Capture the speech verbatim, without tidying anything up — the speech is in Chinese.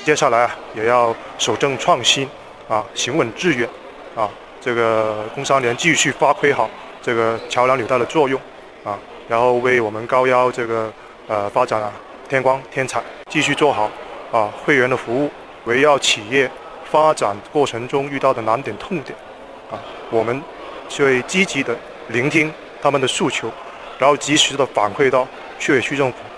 接下来啊，也要守正创新啊，行稳致远啊，这个工商联继续发挥好这个桥梁纽带的作用啊，然后为我们高腰这个呃发展啊天光天彩继续做好啊会员的服务，围绕企业发展过程中遇到的难点痛点啊，我们就会积极的聆听他们的诉求，然后及时的反馈到区委区政府